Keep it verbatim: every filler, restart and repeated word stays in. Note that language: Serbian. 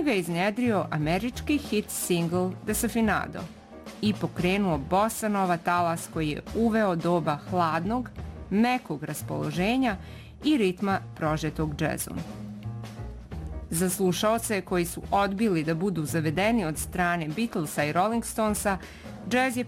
njega je iznjedrio američki hit single Desafinado i pokrenuo bossa nova talas koji je uveo doba hladnog, mekog raspoloženja i ritma prožetog džezom. Za slušaoce koji su odbili da budu zavedeni od strane Beatlesa i Rolling Stonesa, džez je